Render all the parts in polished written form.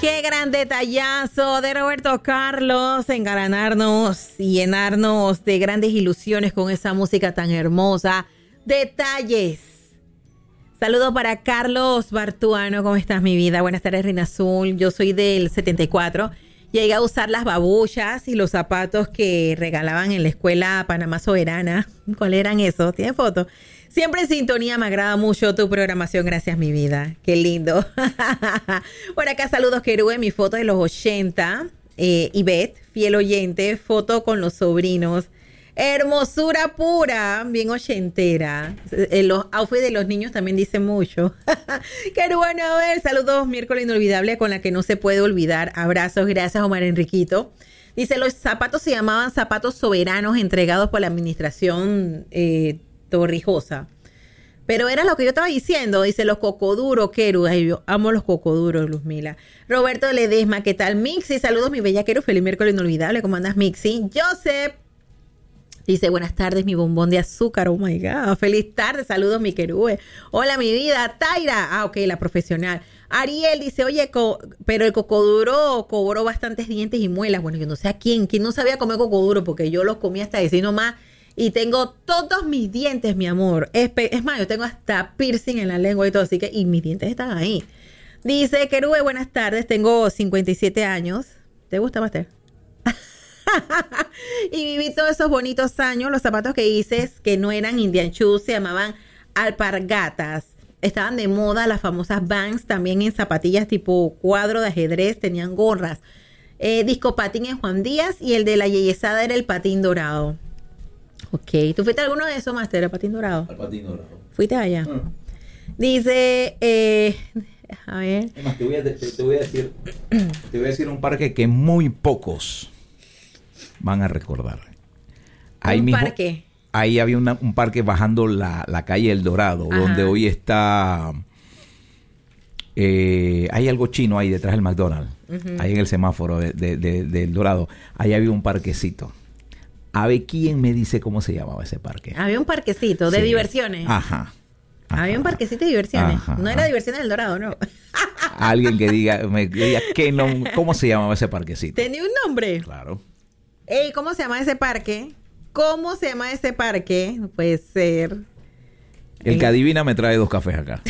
Qué gran detallazo de Roberto Carlos, engalanarnos y llenarnos de grandes ilusiones con esa música tan hermosa. Detalles. Saludos para Carlos Bartuano, ¿cómo estás, mi vida? Buenas tardes, Reina Azul. Yo soy del 74. Llegué a usar las babullas y los zapatos que regalaban en la escuela Panamá Soberana. ¿Cuáles eran esos? ¿Tiene foto? Siempre en sintonía, me agrada mucho tu programación. Gracias, mi vida. Qué lindo. Por acá, saludos, Querube. Mi foto de los 80. Ivette, fiel oyente. Foto con los sobrinos. Hermosura pura, bien ochentera. Los outfits de los niños también dicen mucho. Qué bueno, a ver, saludos, miércoles inolvidable con la que no se puede olvidar. Abrazos, gracias, Omar Enriquito. Dice, los zapatos se llamaban zapatos soberanos entregados por la administración Torrijosa. Pero era lo que yo estaba diciendo. Dice, los cocoduros, Keru. Ay, yo amo los cocoduros, Luzmila. Roberto Ledesma, ¿qué tal? Mixi, saludos, mi bella Keru. Feliz miércoles inolvidable. ¿Cómo andas, Mixi? Joseph dice, buenas tardes, mi bombón de azúcar. Oh, my God. Feliz tarde. Saludos, mi Querube. Hola, mi vida. Taira. Ah, ok, la profesional. Ariel dice, oye, pero el cocoduro cobró bastantes dientes y muelas. Bueno, yo no sé a quién no sabía comer cocoduro, porque yo los comí hasta decir nomás. Y tengo todos mis dientes, mi amor. Es más, yo tengo hasta piercing en la lengua y todo, así que, y mis dientes están ahí. Dice, Querube, buenas tardes, tengo 57 años. ¿Te gusta, Master? Y viví todos esos bonitos años. Los zapatos que hice, que no eran Indian Shoes, se llamaban alpargatas. Estaban de moda las famosas Vans, también en zapatillas tipo cuadro de ajedrez, tenían gorras. Disco patín en Juan Díaz y el de la yeyesada era el patín dorado. Ok, ¿tú fuiste a alguno de esos, Master, al patín dorado? Al patín dorado. ¿Fuiste allá? Dice, a ver. Es más, te voy a decir un parque que muy pocos van a recordar. ¿Un parque? Ahí había un parque bajando la calle El Dorado, ajá, donde hoy está... hay algo chino ahí detrás del McDonald's, uh-huh, ahí en el semáforo del Dorado. Ahí había un parquecito. A ver, ¿quién me dice cómo se llamaba ese parque? Había un parquecito de diversiones. Ajá. Había un parquecito de diversiones. Ajá, no era diversiones del Dorado, ¿no? Alguien que diga que no, ¿cómo se llamaba ese parquecito? ¿Tenía un nombre? Claro. Ey, ¿cómo se llama ese parque? ¿Cómo se llama ese parque? No puede ser. El que adivina me trae 2 cafés acá.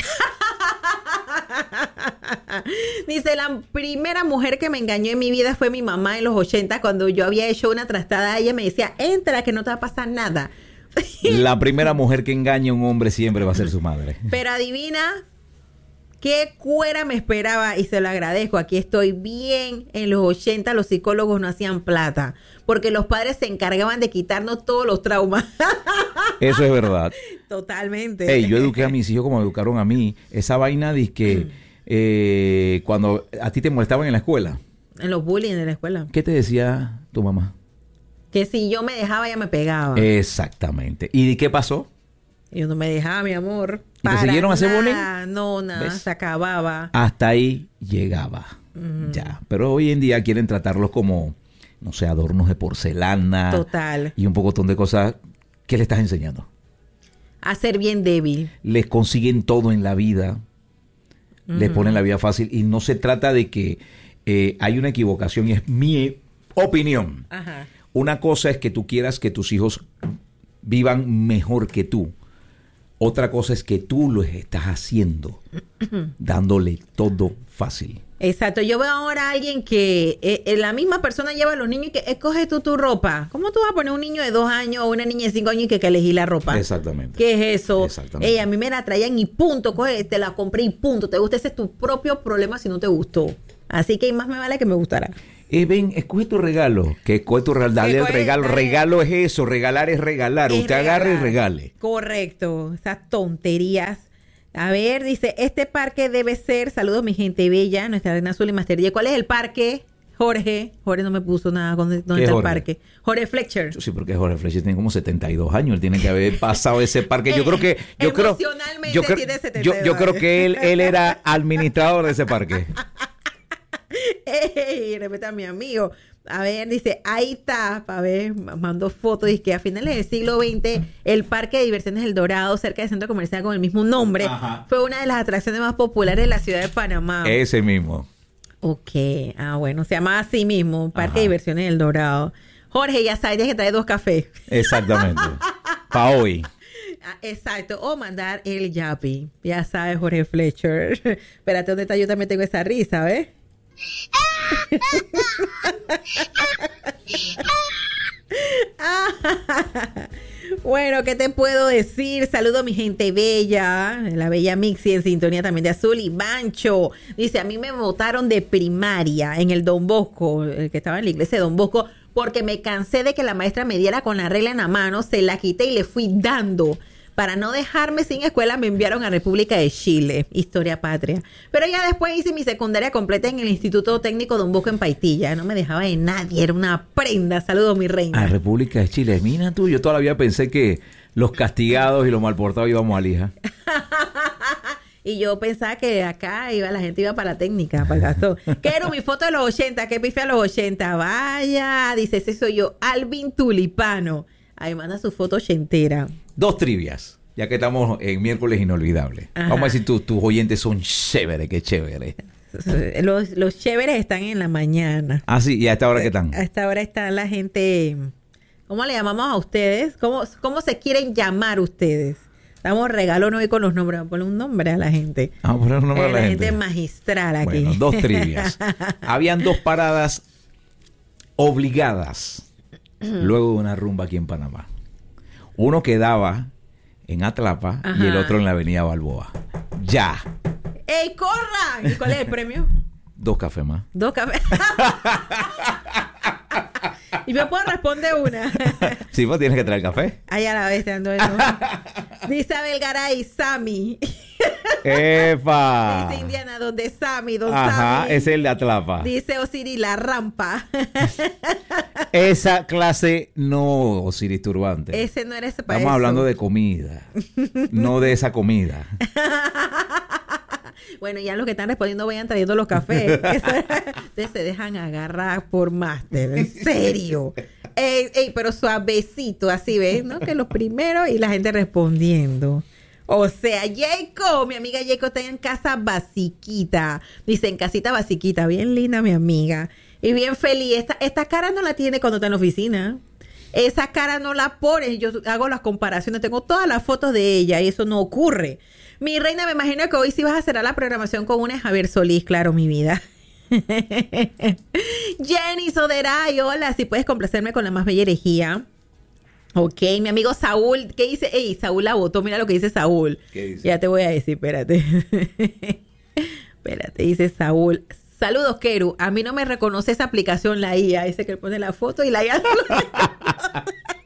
Dice, la primera mujer que me engañó en mi vida fue mi mamá en los 80. Cuando yo había hecho una trastada, ella me decía, entra que no te va a pasar nada. La primera mujer que engaña a un hombre siempre va a ser su madre. Pero adivina qué cuera me esperaba, y se lo agradezco. Aquí estoy bien. En los 80 los psicólogos no hacían plata, porque los padres se encargaban de quitarnos todos los traumas. Eso es verdad. Totalmente. Hey, yo eduqué a mis hijos como me educaron a mí. Esa vaina de que cuando a ti te molestaban en la escuela. En los bullying de la escuela. ¿Qué te decía tu mamá? Que si yo me dejaba, ella me pegaba. Exactamente. ¿Y qué pasó? Yo no me dejaba, mi amor. ¿Y te siguieron a hacer bullying? No, nada. ¿Ves? Se acababa. Hasta ahí llegaba. Ya. Pero hoy en día quieren tratarlos como, no sé, adornos de porcelana. Total. Y un pocotón de cosas. ¿Qué le estás enseñando? A ser bien débil. Les consiguen todo en la vida. Les ponen la vida fácil. Y no se trata de que hay una equivocación. Y es mi opinión. Ajá. Una cosa es que tú quieras que tus hijos vivan mejor que tú. Otra cosa es que tú lo estás haciendo, dándole todo fácil. Exacto. Yo veo ahora a alguien que la misma persona lleva a los niños y que escoge tú tu ropa. ¿Cómo tú vas a poner un niño de 2 años o una niña de 5 años y que elegí la ropa? Exactamente. ¿Qué es eso? Exactamente. A mí me la traían y punto. Coge, te la compré y punto. ¿Te gusta? Ese es tu propio problema si no te gustó. Así que más me vale que me gustara. Ven, escoge tu regalo. Que escoge tu regalo. Dale el regalo. Regalo es eso. Regalar es regalar. Usted agarre y regale. Correcto. Esas tonterías. A ver, dice, este parque debe ser, saludos mi gente bella, nuestra Reina Azul y Master J. ¿Cuál es el parque? Jorge no me puso nada. ¿Dónde está el parque? Jorge Fletcher. Sí, porque Jorge Fletcher tiene como 72 años. Él tiene que haber pasado ese parque. Yo creo que... Emocionalmente tiene 72. Yo creo que él era administrador de ese parque. Respeta a mi amigo. A ver, dice, ahí está, para ver, mando fotos, dice que a finales del siglo XX, el Parque de Diversiones El Dorado, cerca del centro comercial con el mismo nombre, ajá, fue una de las atracciones más populares de la ciudad de Panamá. Ese mismo. Ok, bueno, se llama así mismo, Parque Ajá. de Diversiones del Dorado. Jorge, ya sabes, tienes que traer 2 cafés. Exactamente. Pa' hoy. Exacto, o mandar el Yapi. Ya sabes, Jorge Fletcher. Espérate, ¿dónde está? Yo también tengo esa risa, ¿ves? Bueno, ¿qué te puedo decir? Saludo a mi gente bella, la bella Mixi en sintonía también de Azul y Bancho. Dice, a mí me votaron de primaria en el Don Bosco, el que estaba en la iglesia de Don Bosco, porque me cansé de que la maestra me diera con la regla en la mano, se la quité y le fui dando. Para no dejarme sin escuela me enviaron a República de Chile, historia patria. Pero ya después hice mi secundaria completa en el Instituto Técnico Don Bosco en Paitilla. No me dejaba de nadie, era una prenda. Saludos, mi reina. A República de Chile. Mira tú, yo todavía pensé que los castigados y los malportados íbamos a Lija. Y yo pensaba que acá la gente iba para la técnica, para el gasto. Quiero mi foto de los 80, que pife a los 80. Vaya, dice, ese soy yo, Alvin Tulipano. Ahí manda su foto ochentera. 2 trivias, ya que estamos en miércoles inolvidable. Ajá. Vamos a decir, tus oyentes son chéveres, qué chévere. Los chéveres están en la mañana. Ah, sí, ¿y a esta hora qué están? A esta hora está la gente. ¿Cómo le llamamos a ustedes? ¿Cómo se quieren llamar ustedes? Damos regalo hoy con los nombres. Ponle un nombre a la gente. Vamos a poner un nombre a la gente. Magistral aquí. Bueno, 2 trivias. Habían 2 paradas obligadas luego de una rumba aquí en Panamá. Uno quedaba en Atlapa y el otro en la avenida Balboa. Ya. ¡Ey, corran! ¿Y cuál es el premio? 2 cafés más. 2 cafés. Y me puedo responder una. Sí, pues tienes que traer café. Ahí a la vez te ando. Dice Abel Garay, Sammy. ¡Epa! Dice Indiana, donde Sammy, don Ajá, Sammy. es el de Atlapa. Dice Osiris, la rampa. Esa clase no, Osiris Turbante. Ese no era ese para Estamos eso. hablando de comida, no de esa comida. Bueno, ya los que están respondiendo vayan trayendo los cafés. Ustedes se dejan agarrar por máster, en serio. Ey, pero suavecito, así ves, ¿no? Que los primeros y la gente respondiendo. O sea, Jacob, mi amiga Jacob está en casa basiquita. Dice, en casita basiquita, bien linda mi amiga. Y bien feliz. Esta cara no la tiene cuando está en la oficina. Esa cara no la pone. Yo hago las comparaciones, tengo todas las fotos de ella y eso no ocurre. Mi reina, me imagino que hoy sí vas a hacer la programación con una Javier Solís, claro, mi vida. Jenny Soderay, hola, si puedes complacerme con la más bella herejía. Ok, mi amigo Saúl, ¿qué dice? Ey, Saúl la votó, mira lo que dice Saúl. ¿Qué dice? Ya te voy a decir, espérate. Espérate, dice Saúl. Saludos, Keru. A mí no me reconoce esa aplicación, la IA. Dice que pone la foto y la IA no lo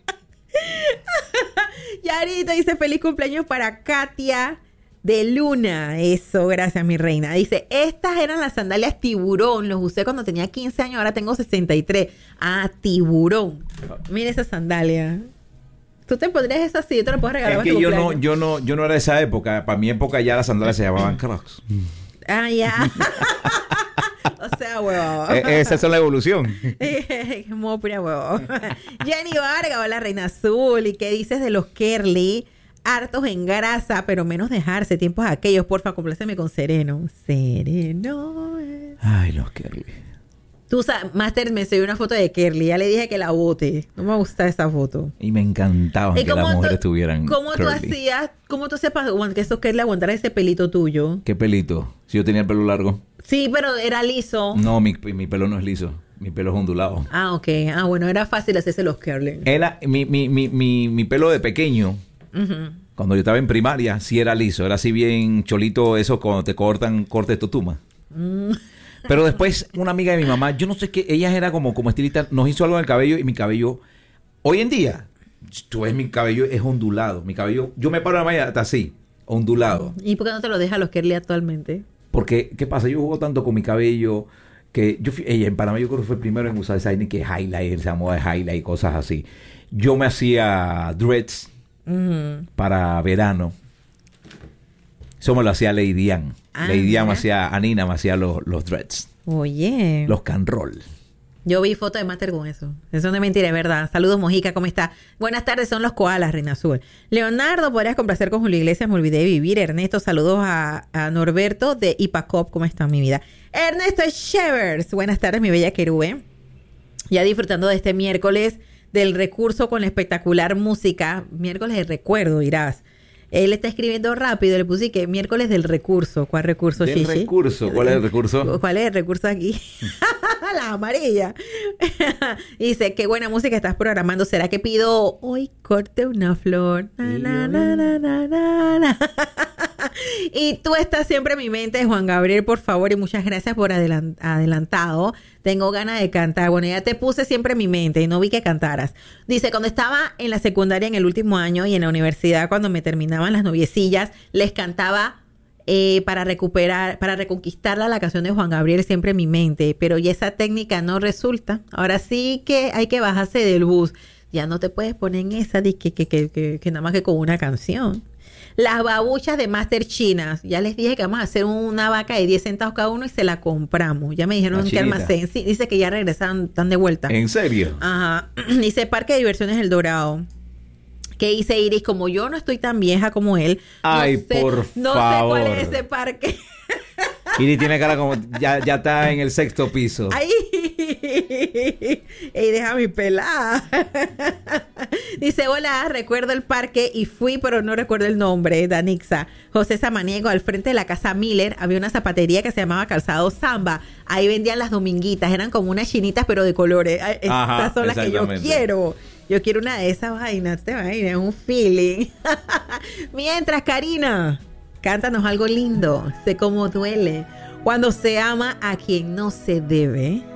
Yarito dice, feliz cumpleaños para Katia de Luna. Eso, gracias, mi reina. Dice, estas eran las sandalias tiburón. Los usé cuando tenía 15 años, ahora tengo 63. Ah, tiburón. Mira esa sandalia. ¿Tú te pondrías eso así? Yo te lo puedo regalar Es para que tu yo cumpleaños. no era de esa época. Para mi época ya las sandalias se llamaban Crocs. Ah, ya. O sea, huevo. Esa es la evolución. Como pura huevo. Jenny Vargas, hola, Reina Azul. ¿Y qué dices de los Kerly? Hartos en grasa, pero menos dejarse. Tiempos aquellos, porfa, compláceme con Sereno. Sereno. Ay, los Kerly. Tú, Master, me enseñó una foto de Kerly. Ya le dije que la bote. No me gusta esa foto. Y me encantaban que las mujeres tuvieran ¿Cómo tú curly. hacías? ¿Cómo tú sepas que esos Kerly aguantaran ese pelito tuyo? ¿Qué pelito? Si yo tenía el pelo largo. Sí, pero era liso. No, mi pelo no es liso. Mi pelo es ondulado. Ah, ok. Ah, bueno, era fácil hacerse los Kerly. Era mi pelo de pequeño. Ujú. Cuando yo estaba en primaria, sí era liso. Era así bien cholito eso cuando te cortan corte de tutuma. Pero después una amiga de mi mamá, yo no sé qué, ella era como estilista, nos hizo algo en el cabello y mi cabello, hoy en día, tú ves mi cabello es ondulado. Mi cabello, yo me paro en la mañana hasta así, ondulado. ¿Y por qué no te lo deja los Kerly actualmente? Porque, ¿qué pasa? Yo juego tanto con mi cabello que ella en Panamá yo creo que fue el primero en usar esa que highlight, esa moda de highlight y cosas así. Yo me hacía dreads para verano. Eso me lo hacía Lady Ann. Ah, Lady Ann me mira. hacía, Anina me hacía los dreads. Oye. Los can roll. Yo vi foto de Master con eso. Eso no es mentira, es verdad. Saludos, Mojica, ¿cómo está? Buenas tardes, son los koalas, Reina Azul. Leonardo, ¿podrías complacer con Julio Iglesias? Me olvidé de vivir. Ernesto, saludos a Norberto de Ipacop. ¿Cómo está mi vida? Ernesto Shevers. Buenas tardes, mi bella querube. Ya disfrutando de este miércoles del recurso con la espectacular música. Miércoles de recuerdo, dirás. Él está escribiendo rápido, le puse que miércoles del recurso. ¿Cuál recurso, Del Chichi? recurso. ¿Cuál es el recurso? ¿Cuál es el recurso aquí? La amarilla. Dice, qué buena música estás programando. ¿Será que pido hoy corte una flor? Na, na, na, na, na, na, na. Y tú estás siempre en mi mente, Juan Gabriel, por favor, y muchas gracias por adelantado. Tengo ganas de cantar. Bueno, ya te puse siempre en mi mente y no vi que cantaras. Dice, cuando estaba en la secundaria en el último año y en la universidad, cuando me terminaban las noviecillas, les cantaba para reconquistarla la canción de Juan Gabriel siempre en mi mente. Pero ya esa técnica no resulta. Ahora sí que hay que bajarse del bus. Ya no te puedes poner en esa que nada más que con una canción. Las babuchas de Master Chinas. Ya les dije que vamos a hacer una vaca de 10 centavos cada uno y se la compramos. Ya me dijeron que almacén. Sí, dice que ya regresaron, están de vuelta. ¿En serio? Ajá. Dice Parque de Diversiones El Dorado. ¿Qué dice Iris? Como yo no estoy tan vieja como él. Ay, no sé, por no favor. sé cuál es ese parque. Iris tiene cara como... Ya está en el 6º piso. ¡Ay! ¡Ey, deja mi pelada! Dice, hola, recuerdo el parque y fui, pero no recuerdo el nombre. Danixa. José Samaniego, al frente de la casa Miller, había una zapatería que se llamaba Calzado Samba. Ahí vendían las dominguitas. Eran como unas chinitas, pero de colores. Estas son las que yo quiero. Yo quiero una de esas vainas. Te imaginas, un feeling. Mientras, Karina, cántanos algo lindo. Sé cómo duele cuando se ama a quien no se debe.